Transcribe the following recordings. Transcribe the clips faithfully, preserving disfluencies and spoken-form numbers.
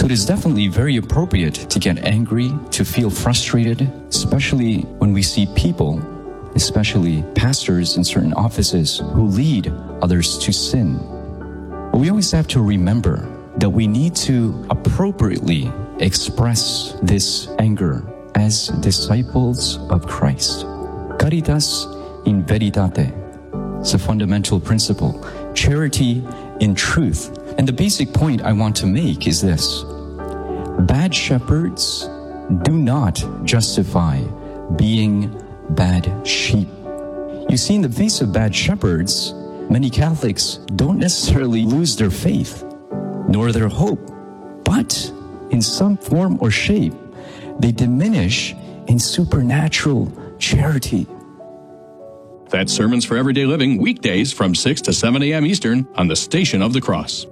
So it is definitely very appropriate to get angry, to feel frustrated, especially when we see people, especially pastors in certain offices, who lead others to sin. But we always have to remember that we need to appropriately express this anger as disciples of Christ. Caritas in veritate. It's a fundamental principle. Charity in truth. And the basic point I want to make is this. Bad shepherds do not justify being bad sheep. You see, in the face of bad shepherds, many Catholics don't necessarily lose their faith, nor their hope, but in some form or shape, they diminish in supernatural charity. That's Sermons for Everyday Living, weekdays from six to seven a.m. Eastern on the Station of the Cross.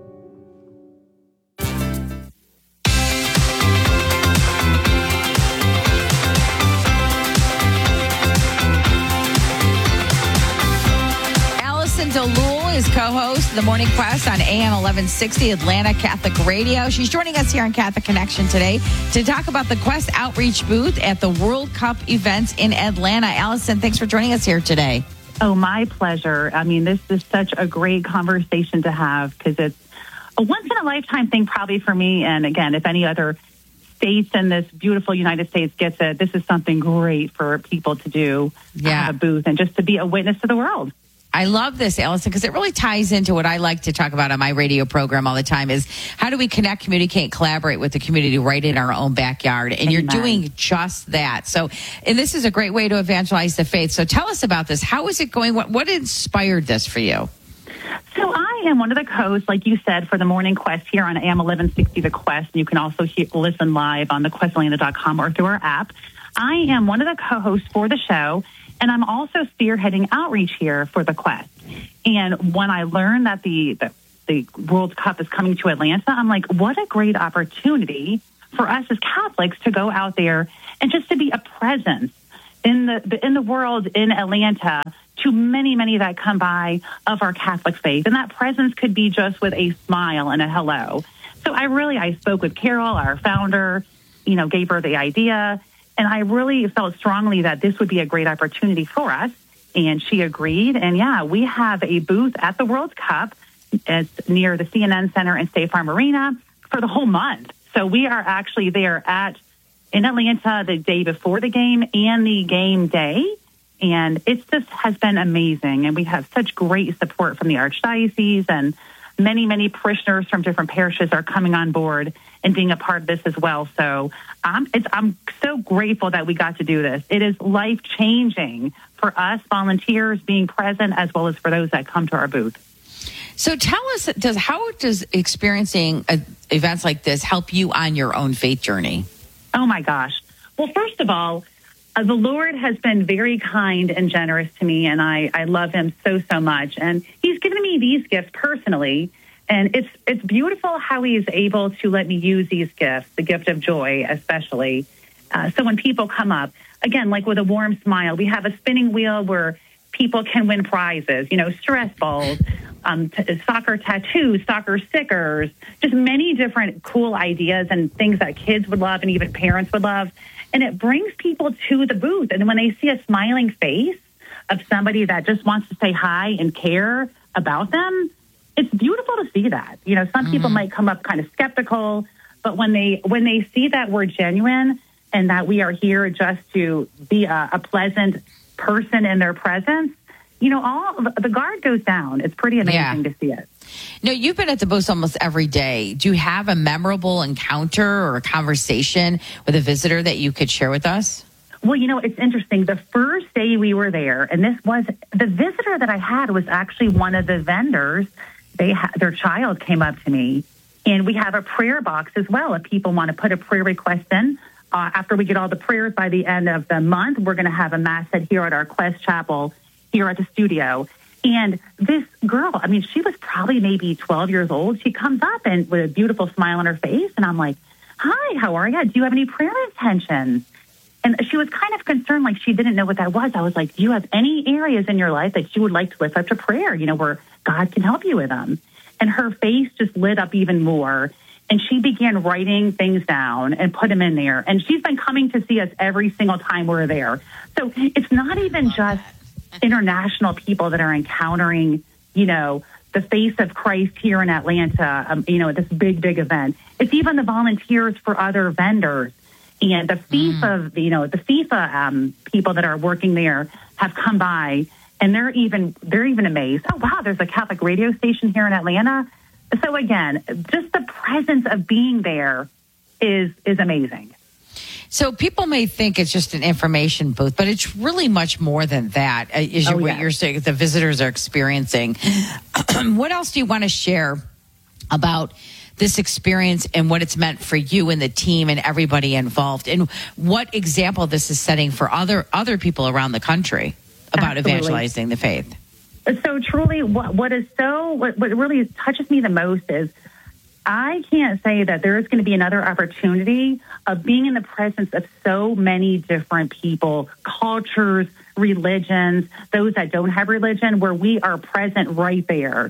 DeLuel is co-host of the Morning Quest on A M eleven sixty Atlanta Catholic Radio. She's joining us here on Catholic Connection today to talk about the Quest Outreach booth at the World Cup events in Atlanta. Allison, thanks for joining us here today. Oh, my pleasure. I mean, this is such a great conversation to have because it's a once-in-a-lifetime thing probably for me. And again, if any other states in this beautiful United States gets it, this is something great for people to do, yeah. to have a booth and just to be a witness to the world. I love this, Allison, because it really ties into what I like to talk about on my radio program all the time is how do we connect, communicate, and collaborate with the community right in our own backyard? And Amen. You're doing just that. So, and this is a great way to evangelize the faith. So tell us about this. How is it going? What, what inspired this for you? So I am one of the co-hosts, like you said, for the Morning Quest here on A M eleven sixty The Quest. And you can also hear, listen live on the quest atlanta dot com or through our app. I am one of the co-hosts for the show. And I'm also spearheading outreach here for the Quest. And when I learned that the, the the World Cup is coming to Atlanta, I'm like, what a great opportunity for us as Catholics to go out there and just to be a presence in the, the in the world in Atlanta to many, many that come by of our Catholic faith. And that presence could be just with a smile and a hello. So I really, I spoke with Carol, our founder, you know, gave her the idea. And I really felt strongly that this would be a great opportunity for us. And she agreed. And yeah, we have a booth at the World Cup. It's near the C N N Center and State Farm Arena for the whole month. So we are actually there at in Atlanta the day before the game and the game day. And it just has been amazing. And we have such great support from the Archdiocese, and many, many parishioners from different parishes are coming on board and being a part of this as well. So um, it's, I'm so grateful that we got to do this. It is life-changing for us volunteers being present as well as for those that come to our booth. So tell us, does how does experiencing a, events like this help you on your own faith journey? Oh, my gosh. Well, first of all, uh, the Lord has been very kind and generous to me, and I, I love him so, so much. And he's given me these gifts personally. And it's it's beautiful how he is able to let me use these gifts, the gift of joy especially. Uh, so when people come up, again, like with a warm smile, we have a spinning wheel where people can win prizes, you know, stress balls, um, t- soccer tattoos, soccer stickers, just many different cool ideas and things that kids would love and even parents would love. And it brings people to the booth. And when they see a smiling face of somebody that just wants to say hi and care about them, it's beautiful to see that. You know, some mm-hmm. people might come up kind of skeptical, but when they when they see that we're genuine and that we are here just to be a, a pleasant person in their presence, you know, all the guard goes down. It's pretty amazing yeah. to see it. No, you've been at the booth almost every day. Do you have a memorable encounter or a conversation with a visitor that you could share with us? Well, you know, it's interesting. The first day we were there, and this was the visitor that I had was actually one of the vendors. They ha- their child came up to me, and we have a prayer box as well. If people want to put a prayer request in, uh, after we get all the prayers by the end of the month, we're going to have a mass said here at our Quest Chapel here at the studio. And this girl, I mean, she was probably maybe twelve years old. She comes up and with a beautiful smile on her face, and I'm like, "Hi, how are you? Do you have any prayer intentions?" And she was kind of concerned, like she didn't know what that was. I was like, do you have any areas in your life that you would like to lift up to prayer, you know, where God can help you with them? And her face just lit up even more. And she began writing things down and put them in there. And she's been coming to see us every single time we're there. So it's not even just international people that are encountering, you know, the face of Christ here in Atlanta, um, you know, at this big, big event. It's even the volunteers for other vendors. And the FIFA, mm. you know, the FIFA um, people that are working there have come by, and they're even they're even amazed. Oh, wow, there's a Catholic radio station here in Atlanta. So again, just the presence of being there is is amazing. So people may think it's just an information booth, but it's really much more than that. Uh, is oh, what yes. you're saying the visitors are experiencing. What else do you want to share about this experience and what it's meant for you and the team and everybody involved, and what example this is setting for other other people around the country about Absolutely. evangelizing the faith? So truly, what, what is so what, what really touches me the most is I can't say that there is going to be another opportunity of being in the presence of so many different people, cultures, religions, those that don't have religion, where we are present right there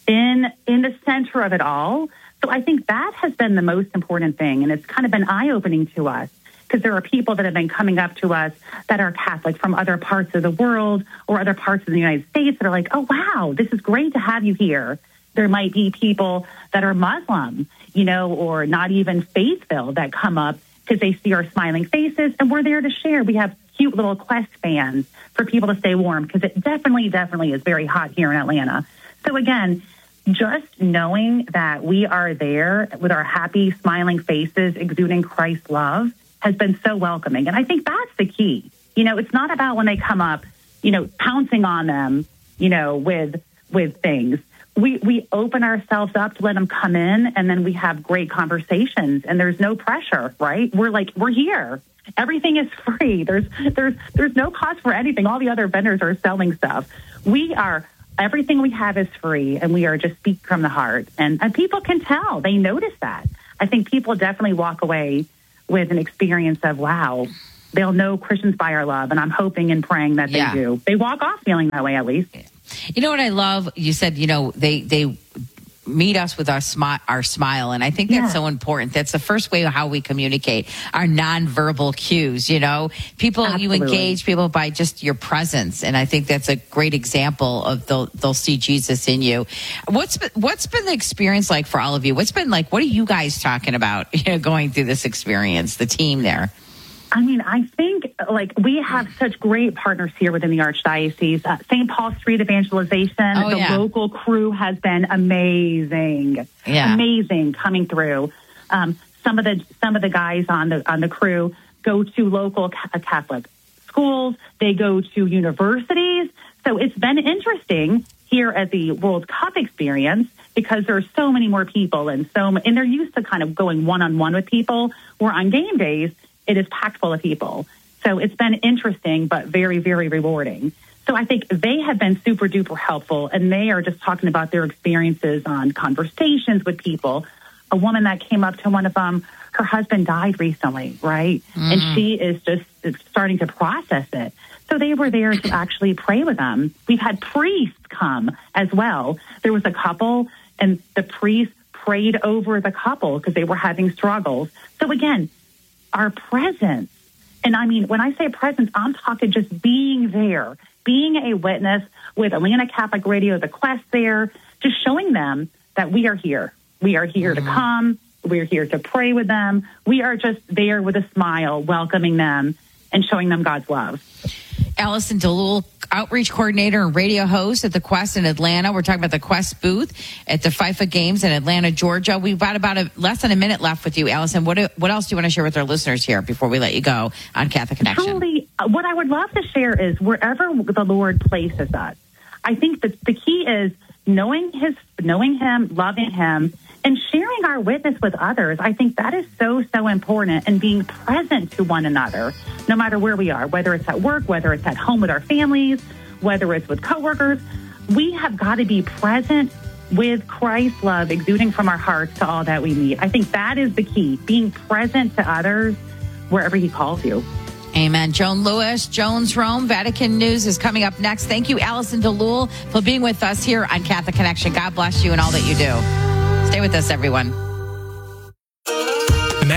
in in the center of it all. So I think that has been the most important thing, and it's kind of been eye-opening to us, because there are people that have been coming up to us that are Catholic from other parts of the world or other parts of the United States that are like, oh, wow, this is great to have you here. There might be people that are Muslim, you know, or not even faith-filled that come up because they see our smiling faces, and we're there to share. We have cute little Quest fans for people to stay warm, because it definitely, definitely is very hot here in Atlanta. So again, just knowing that we are there with our happy, smiling faces, exuding Christ's love, has been so welcoming. And I think that's the key. You know, it's not about when they come up, you know, pouncing on them, you know, with with things. We we open ourselves up to let them come in, and then we have great conversations, and there's no pressure, right? We're like, we're here. Everything is free. There's there's there's no cost for anything. All the other vendors are selling stuff. We are Everything we have is free, and we are just speak from the heart. And, and people can tell. They notice that. I think people definitely walk away with an experience of, wow, they'll know Christians by our love, and I'm hoping and praying that they Yeah. do. They walk off feeling that way, at least. You know what I love? You said, you know, they they meet us with our, smi- our smile, and I think that's Yeah. so important. That's the first way of how we communicate, our nonverbal cues, you know. People, Absolutely. you engage people by just your presence, and I think that's a great example of they'll, they'll see Jesus in you. What's been, what's been the experience like for all of you? What's been like, what are you guys talking about, you know, going through this experience, the team there? I mean, I think, like, we have such great partners here within the Archdiocese. Uh, Saint Paul Street Evangelization, Oh, the yeah. local crew has been amazing. Yeah. Amazing coming through. Um, some of the some of the guys on the on the crew go to local ca- Catholic schools. They go to universities. So it's been interesting here at the World Cup experience, because there are so many more people, and so and they're used to kind of going one-on-one with people, where on game days, it is packed full of people. So it's been interesting, but very, very rewarding. So I think they have been super duper helpful, and they are just talking about their experiences on conversations with people. A woman that came up to one of them, her husband died recently, right? Mm. And she is just starting to process it. So they were there to actually pray with them. We've had priests come as well. There was a couple, and the priest prayed over the couple because they were having struggles. So again, our presence, and I mean, when I say presence, I'm talking just being there, being a witness with Atlanta Catholic Radio, the Quest there, just showing them that we are here. We are here mm-hmm. to come. We're here to pray with them. We are just there with a smile, welcoming them and showing them God's love. Allison DeLuel, outreach coordinator and radio host at the Quest in Atlanta. We're talking about the Quest booth at the FIFA Games in Atlanta, Georgia. We've got about a, less than a minute left with you, Allison. What what else do you want to share with our listeners here before we let you go on Catholic Connection? Truly, what I would love to share is wherever the Lord places us, I think that the key is knowing his, knowing him, loving him, and sharing our witness with others. I think that is so, so important, and being present to one another, no matter where we are, whether it's at work, whether it's at home with our families, whether it's with coworkers. We have got to be present with Christ's love exuding from our hearts to all that we meet. I think that is the key, being present to others wherever he calls you. Amen. Joan Lewis, Jones Rome, Vatican News is coming up next. Thank you, Allison DeLuel, for being with us here on Catholic Connection. God bless you and all that you do. Stay with us, everyone.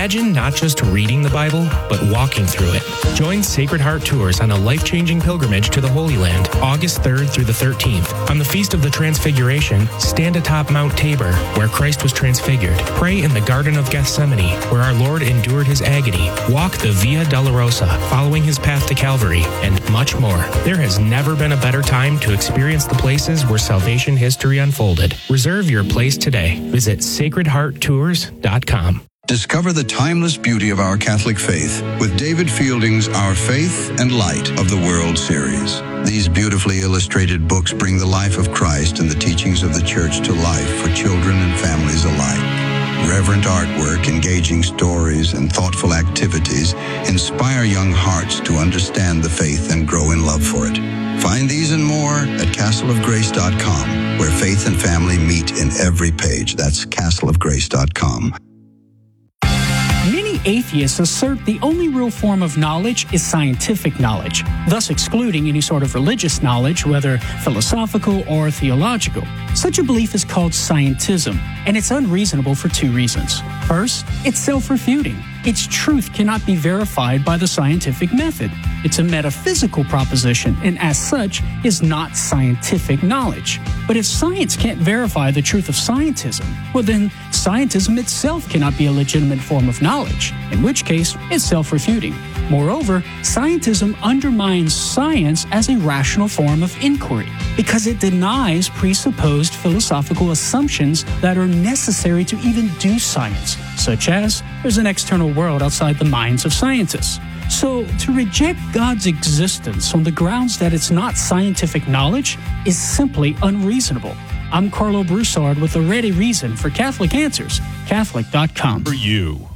Imagine not just reading the Bible, but walking through it. Join Sacred Heart Tours on a life-changing pilgrimage to the Holy Land, August third through the thirteenth. On the Feast of the Transfiguration, stand atop Mount Tabor, where Christ was transfigured. Pray in the Garden of Gethsemane, where our Lord endured his agony. Walk the Via Dolorosa, following his path to Calvary, and much more. There has never been a better time to experience the places where salvation history unfolded. Reserve your place today. Visit sacred heart tours dot com. Discover the timeless beauty of our Catholic faith with David Fielding's Our Faith and Light of the World series. These beautifully illustrated books bring the life of Christ and the teachings of the Church to life for children and families alike. Reverent artwork, engaging stories, and thoughtful activities inspire young hearts to understand the faith and grow in love for it. Find these and more at castle of grace dot com, where faith and family meet in every page. That's castle of grace dot com. Many atheists assert the only real form of knowledge is scientific knowledge, thus excluding any sort of religious knowledge, whether philosophical or theological. Such a belief is called scientism, and it's unreasonable for two reasons. First, it's self-refuting. Its truth cannot be verified by the scientific method. It's a metaphysical proposition, and as such, is not scientific knowledge. But if science can't verify the truth of scientism, well then, scientism itself cannot be a legitimate form of knowledge, in which case, it's self-refuting. Moreover, scientism undermines science as a rational form of inquiry because it denies presupposed philosophical assumptions that are necessary to even do science, such as there's an external world outside the minds of scientists. So, to reject God's existence on the grounds that it's not scientific knowledge is simply unreasonable. I'm Carlo Broussard with a ready reason for Catholic Answers, Catholic dot com. For you.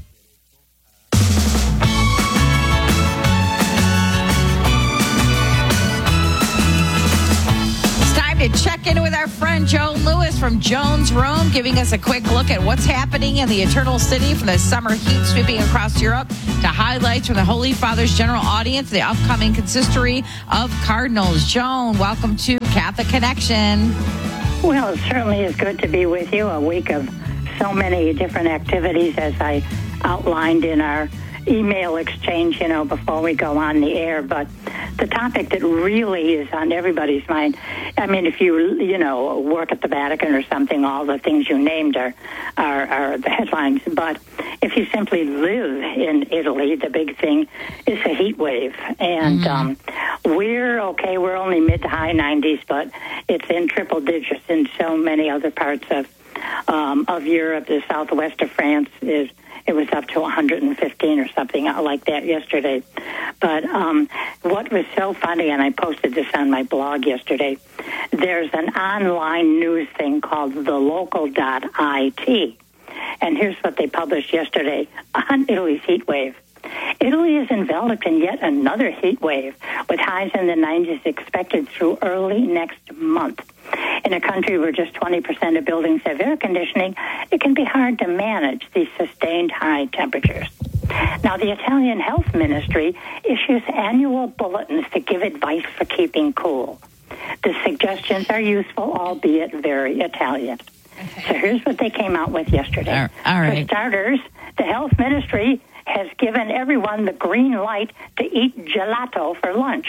To check in with our friend Joan Lewis from Joan's Room, giving us a quick look at what's happening in the Eternal City from the summer heat sweeping across Europe to highlights from the Holy Father's general audience, the upcoming consistory of cardinals. Joan, welcome to Catholic Connection. Well, it certainly is good to be with you. A week of so many different activities, as I outlined in our email exchange, you know, before we go on the air. But the topic that really is on everybody's mind, I mean, if you, you know, work at the Vatican or something, all the things you named are, are, are the headlines. But if you simply live in Italy, the big thing is a heat wave. And mm-hmm. um, we're, okay, we're only mid to high nineties, but it's in triple digits in so many other parts of, um, of Europe. The southwest of France is It was up to one hundred fifteen or something like that yesterday. But um, what was so funny, and I posted this on my blog yesterday, there's an online news thing called the local dot I T. And here's what they published yesterday on Italy's heat wave. Italy is enveloped in yet another heat wave, with highs in the nineties expected through early next month. In a country where just twenty percent of buildings have air conditioning, it can be hard to manage these sustained high temperatures. Now, the Italian Health Ministry issues annual bulletins to give advice for keeping cool. The suggestions are useful, albeit very Italian. So here's what they came out with yesterday. All right. For starters, the Health Ministry has given everyone the green light to eat gelato for lunch.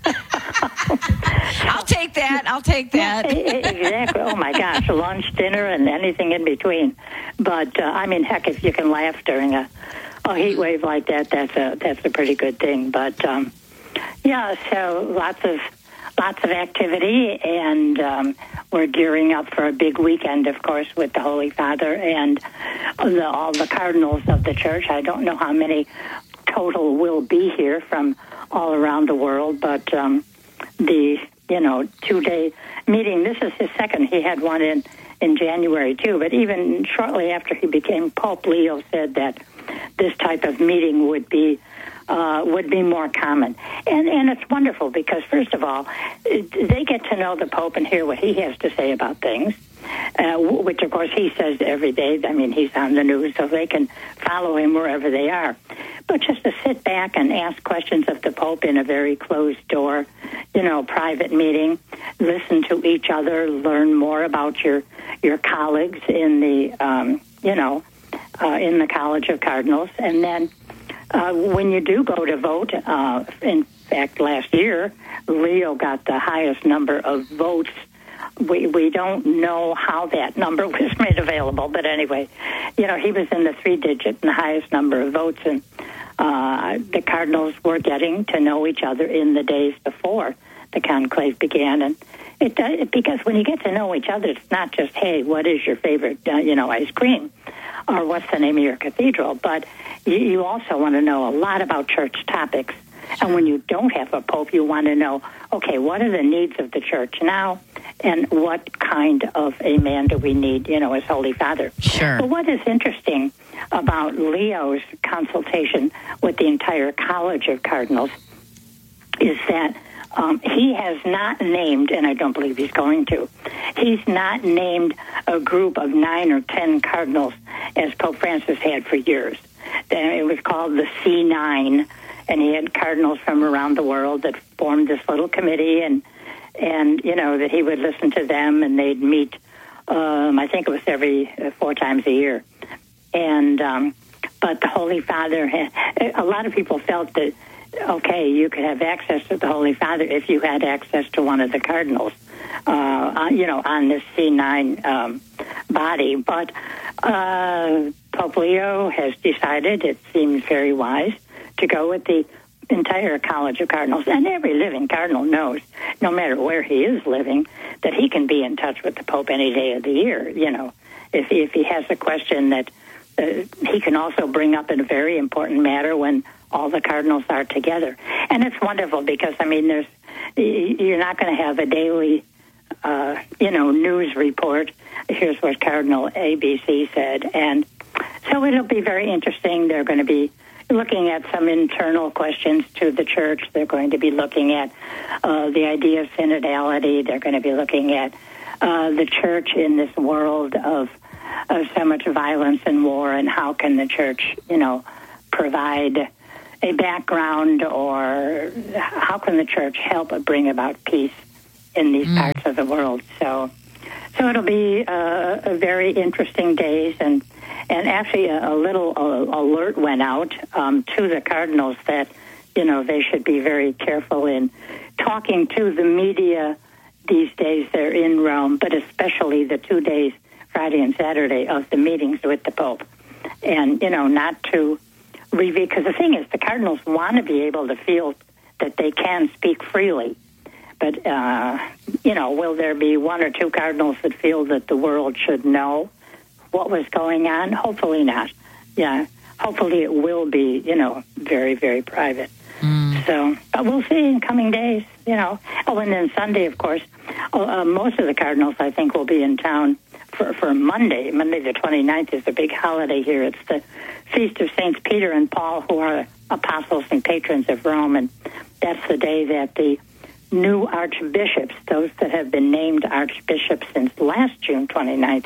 I'll take that. I'll take that. Exactly. Oh, my gosh. Lunch, dinner, and anything in between. But, uh, I mean, heck, if you can laugh during a, a heat wave like that, that's a, that's a pretty good thing. But, um, yeah, so lots of lots of activity, and um, we're gearing up for a big weekend, of course, with the Holy Father and the, all the cardinals of the Church. I don't know how many total will be here from all around the world, but um, the, you know, two-day meeting, this is his second. He had one in, in January, too, but even shortly after he became Pope, Leo said that this type of meeting would be Uh, would be more common. And and it's wonderful because, first of all, they get to know the Pope and hear what he has to say about things, uh, which, of course, he says every day. I mean, he's on the news, so they can follow him wherever they are. But just to sit back and ask questions of the Pope in a very closed-door, you know, private meeting, listen to each other, learn more about your, your colleagues in the, um, you know, uh, in the College of Cardinals. And then uh, when you do go to vote, uh, in fact, last year, Leo got the highest number of votes. We we don't know how that number was made available, but anyway, you know, he was in the three-digit and the highest number of votes, and uh, the Cardinals were getting to know each other in the days before the conclave began, and it does, because when you get to know each other, it's not just, hey, what is your favorite, uh, you know, ice cream, or what's the name of your cathedral, but you, you also want to know a lot about church topics. And when you don't have a pope, you want to know, okay, what are the needs of the church now, and what kind of a man do we need, you know, as Holy Father? Sure. But what is interesting about Leo's consultation with the entire College of Cardinals is that um, he has not named, and I don't believe he's going to, he's not named a group of nine or ten cardinals as Pope Francis had for years. It was called the C nine, and he had cardinals from around the world that formed this little committee, and, and you know, that he would listen to them, and they'd meet, um, I think it was every uh, four times a year. And, um, but the Holy Father, had, a lot of people felt that, okay, you could have access to the Holy Father if you had access to one of the cardinals, uh, you know, on this C nine um, body. But uh, Pope Leo has decided, it seems very wise, to go with the entire College of Cardinals. And every living cardinal knows, no matter where he is living, that he can be in touch with the Pope any day of the year. You know, if he, if he has a question that uh, he can also bring up in a very important matter when all the cardinals are together. And it's wonderful because, I mean, there's you're not going to have a daily, uh, you know, news report. Here's what Cardinal A B C said. And so it'll be very interesting. They're going to be looking at some internal questions to the church. They're going to be looking at uh, the idea of synodality. They're going to be looking at uh, the church in this world of, of so much violence and war, and how can the church, you know, provide a background, or how can the church help bring about peace in these mm. parts of the world. So so it'll be uh, a very interesting days, and And actually, a, a little uh, alert went out um, to the cardinals that, you know, they should be very careful in talking to the media these days. They're in Rome, but especially the two days, Friday and Saturday, of the meetings with the Pope. And, you know, not to reveal, because the thing is, the cardinals want to be able to feel that they can speak freely. But, uh, you know, will there be one or two cardinals that feel that the world should know what was going on? Hopefully not. Yeah, hopefully it will be, you know, very, very private. Mm. So but we'll see in coming days, you know. Oh, and then Sunday, of course, uh, most of the cardinals, I think, will be in town for, for Monday. Monday the twenty-ninth is a big holiday here. It's the Feast of Saints Peter and Paul, who are apostles and patrons of Rome, and that's the day that the new archbishops, those that have been named archbishops since last June twenty-ninth,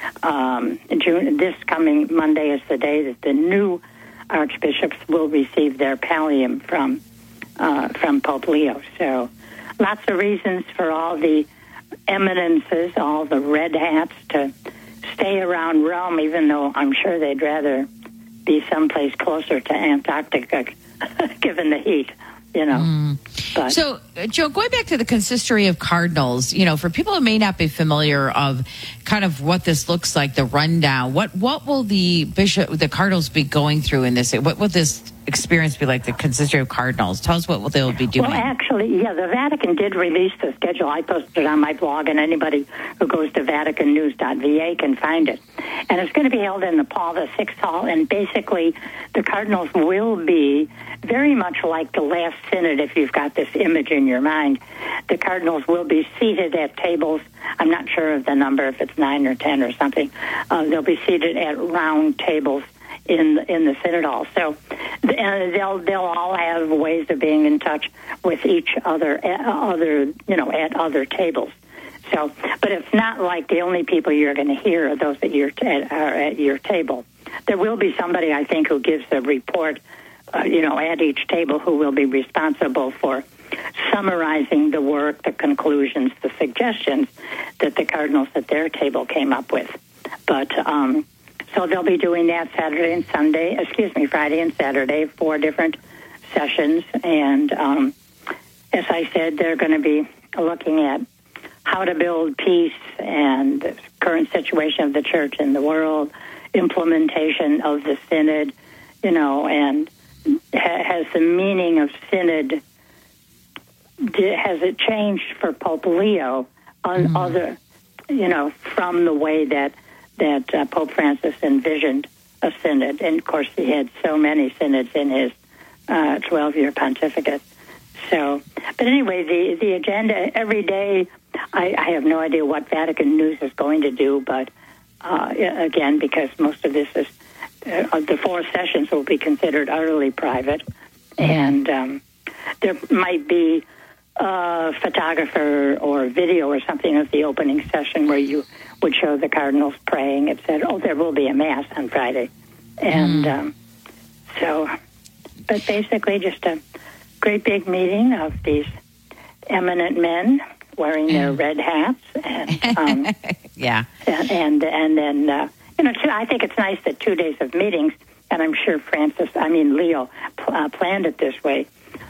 Um, June, this coming Monday is the day that the new archbishops will receive their pallium from uh, from Pope Leo. So lots of reasons for all the eminences, all the red hats, to stay around Rome, even though I'm sure they'd rather be someplace closer to Antarctica, given the heat. You know. Mm. But. So, uh, Joe, going back to the consistory of cardinals, you know, for people who may not be familiar of kind of what this looks like, the rundown, what what will the bishop, the cardinals be going through in this? What will this experience be like, the consistory of cardinals? Tell us what they'll be doing. Well, actually, yeah, the Vatican did release the schedule. I posted it on my blog, and anybody who goes to vatican news dot v a can find it. And it's going to be held in the Paul the Sixth Hall, and basically the cardinals will be very much like the last synod, if you've got this image in your mind. The cardinals will be seated at tables. I'm not sure of the number, if it's nine or ten or something. Uh, they'll be seated at round tables in the, in the synod hall. So uh, they'll they'll all have ways of being in touch with each other, uh, other you know, at other tables. So, but it's not like the only people you're going to hear are those that you're t- are at your table. There will be somebody, I think, who gives a report, uh, you know, at each table, who will be responsible for summarizing the work, the conclusions, the suggestions that the cardinals at their table came up with. But um, So they'll be doing that Saturday and Sunday, excuse me, Friday and Saturday, four different sessions. And um, as I said, they're going to be looking at how to build peace and the current situation of the church in the world, implementation of the synod, you know, and ha- has the meaning of synod, has it changed for Pope Leo on mm-hmm. other, you know, from the way that that uh, Pope Francis envisioned a synod. And, of course, he had so many synods in his uh, twelve-year pontificate. So, but anyway, the, the agenda every day, I, I have no idea what Vatican News is going to do, but, uh, again, because most of this is, uh, the four sessions will be considered utterly private, and um, there might be a photographer or video or something of the opening session where you would show the cardinals praying. It said, oh, there will be a Mass on Friday. And mm. um, so, but basically just a great big meeting of these eminent men wearing their red hats. And um, yeah. And, and, and then, uh, you know, I think it's nice that two days of meetings, and I'm sure Francis, I mean, Leo uh, planned it this way.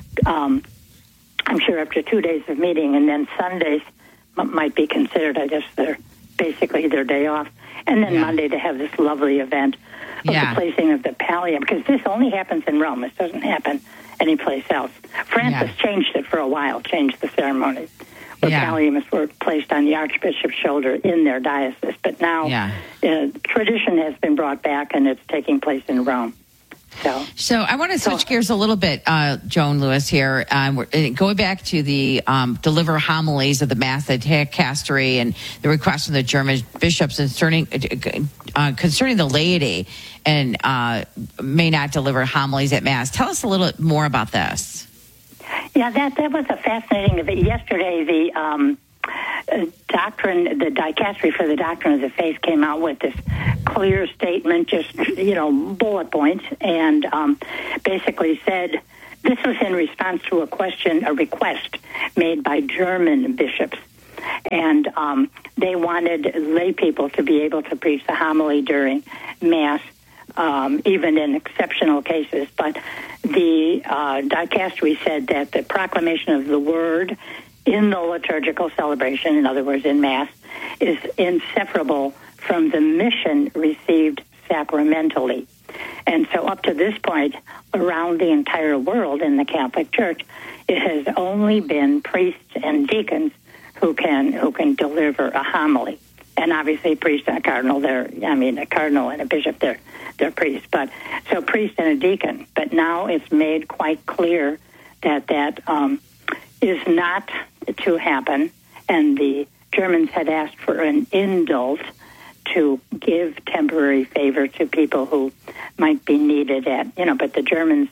Um, I'm sure after two days of meeting, and then Sundays m- might be considered, I guess, their basically their day off, and then yeah. Monday to have this lovely event of yeah. the placing of the pallium, because this only happens in Rome. This doesn't happen anyplace else. Francis yeah. changed it for a while, changed the ceremony, where yeah. palliums were placed on the archbishop's shoulder in their diocese. But now yeah. uh, tradition has been brought back, and it's taking place in Rome. So, so I want to switch so, gears a little bit, uh, Joan Lewis here. Um, we're, going back to the um, deliver homilies of the Mass at Dicastery and the request from the German bishops concerning uh, concerning the laity and uh, may not deliver homilies at Mass. Tell us a little bit more about this. Yeah, that that was a fascinating event. Yesterday, the um, uh, doctrine, the Dicastery for the Doctrine of the Faith came out with this clear statement, just, you know, bullet points, and um, basically said this was in response to a question, a request made by German bishops. And um, they wanted lay people to be able to preach the homily during Mass, um, even in exceptional cases. But the uh, Dicastery said that the proclamation of the Word in the liturgical celebration, in other words, in Mass, is inseparable from the mission received sacramentally. And so up to this point, around the entire world in the Catholic Church, it has only been priests and deacons who can who can deliver a homily. And obviously priest and a cardinal, they're, I mean, a cardinal and a bishop, they're, they're priests. But so priest and a deacon. But now it's made quite clear that that um, is not to happen. And the Germans had asked for an indult to give temporary favor to people who might be needed at, you know, but the Germans,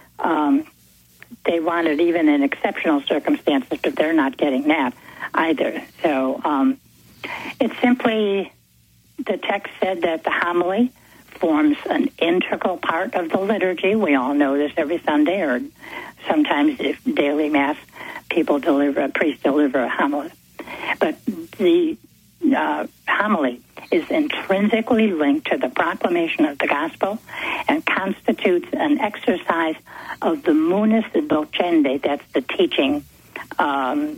um, they wanted even in exceptional circumstances, but they're not getting that either. So um, it's simply, the text said that the homily forms an integral part of the liturgy. We all know this every Sunday, or sometimes if daily Mass, people deliver, a priest deliver a homily. But the uh, homily is intrinsically linked to the proclamation of the gospel and constitutes an exercise of the munus docende, that's the teaching um,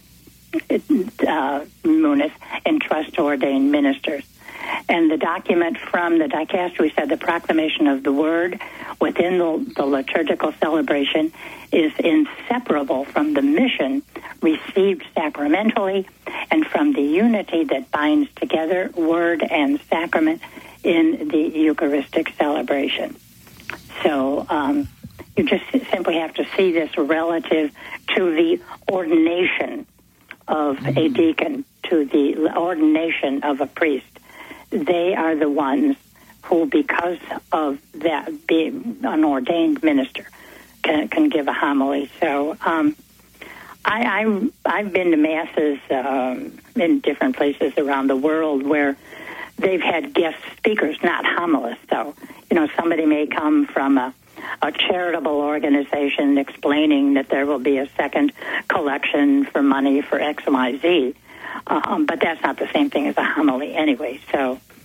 uh, munus, and trust ordained ministers. And the document from the Dicastery said the proclamation of the word within the, the liturgical celebration is inseparable from the mission received sacramentally and from the unity that binds together word and sacrament in the Eucharistic celebration. So um, you just simply have to see this relative to the ordination of a deacon, to the ordination of a priest. They are the ones who, because of that being an ordained minister, can, can give a homily. So um, I, I, I've been to Masses um, in different places around the world where they've had guest speakers, not homilists. So, you know, somebody may come from a, a charitable organization explaining that there will be a second collection for money for X Y Z. Um, but that's not the same thing as a homily anyway. So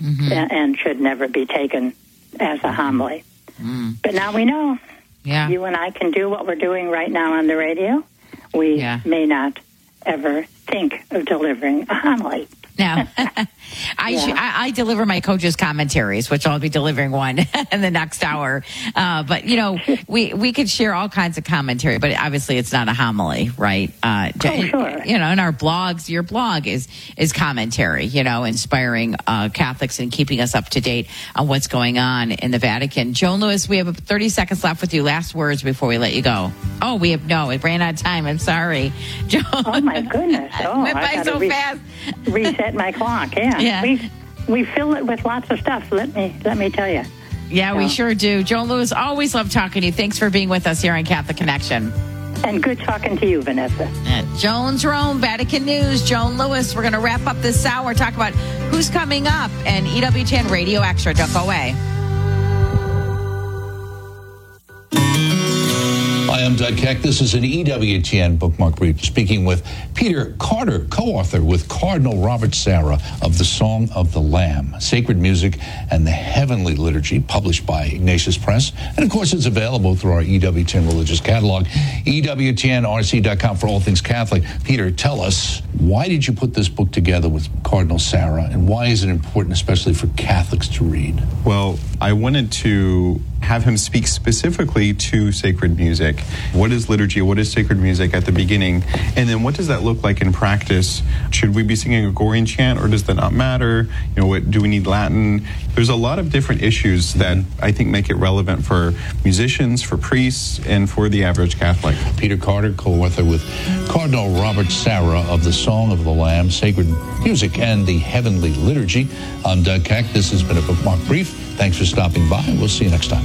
mm-hmm. and, and should never be taken as a homily. Mm. But now we know. Yeah. You and I can do what we're doing right now on the radio. We yeah. may not ever think of delivering a homily. No. I, yeah. sh- I I deliver my coach's commentaries, which I'll be delivering one in the next hour. Uh, but, you know, we, we could share all kinds of commentary, but obviously it's not a homily, right? Uh, oh, sure. You know, in our blogs, your blog is is commentary, you know, inspiring uh, Catholics and keeping us up to date on what's going on in the Vatican. Joan Lewis, we have thirty seconds left with you. Last words before we let you go. Oh, we have, no, it ran out of time. I'm sorry. Joan. Oh, my goodness. Oh, went by so re- fast. Reset my clock, yeah. Yeah. We, we fill it with lots of stuff, let me let me tell you. Yeah, so. we sure do. Joan Lewis, always love talking to you. Thanks for being with us here on Catholic Connection. And good talking to you, Vanessa. At Joan's Rome, Vatican News, Joan Lewis. We're going to wrap up this hour, talk about who's coming up, and E W T N Radio Extra. Don't go away. Hi, I'm Doug Keck. This is an E W T N bookmark brief, speaking with Peter Carter, co-author with Cardinal Robert Sarah of The Song of the Lamb, Sacred Music and the Heavenly Liturgy, published by Ignatius Press. And, of course, it's available through our E W T N religious catalog, E W T N R C dot com for all things Catholic. Peter, tell us, why did you put this book together with Cardinal Sarah, and why is it important, especially for Catholics, to read? Well, I wanted to have him speak specifically to sacred music. What is liturgy? What is sacred music at the beginning? And then what does that look like in practice? Should we be singing a Gregorian chant, or does that not matter? You know, what, do we need Latin? There's a lot of different issues that I think make it relevant for musicians, for priests, and for the average Catholic. Peter Carter, co-author with Cardinal Robert Sarah of The Song of the Lamb, Sacred Music and the Heavenly Liturgy. I'm Doug Keck. This has been a bookmark brief. Thanks for stopping by. We'll see you next time.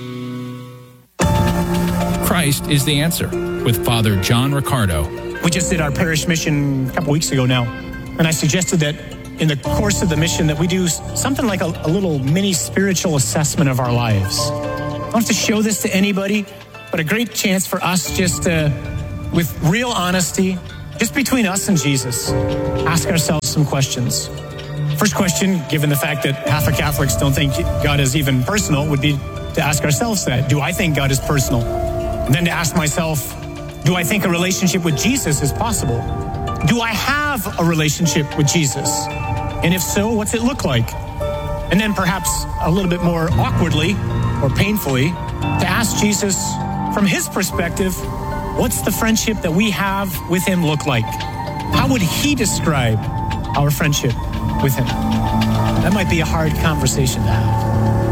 Christ is the answer with Father John Riccardo. We just did our parish mission a couple weeks ago now, and I suggested that in the course of the mission that we do something like a, a little mini spiritual assessment of our lives. I don't have to show this to anybody, but a great chance for us just to, with real honesty, just between us and Jesus, ask ourselves some questions. First question, given the fact that half of Catholics don't think God is even personal, would be to ask ourselves that. Do I think God is personal? And then to ask myself, do I think a relationship with Jesus is possible? Do I have a relationship with Jesus? And if so, what's it look like? And then perhaps a little bit more awkwardly or painfully, to ask Jesus from his perspective, what's the friendship that we have with him look like? How would he describe our friendship with him? That might be a hard conversation to have.